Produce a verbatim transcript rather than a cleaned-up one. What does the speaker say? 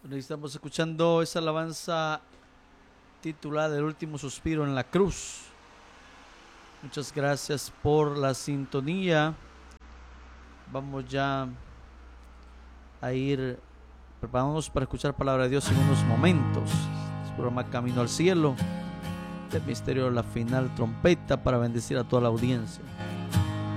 Bueno, estamos escuchando esa alabanza titulada El último suspiro en la cruz. Muchas gracias por la sintonía. Vamos ya a ir preparándonos para escuchar palabra de Dios en unos momentos. Es el programa Camino al Cielo, del misterio de la final trompeta, para bendecir a toda la audiencia.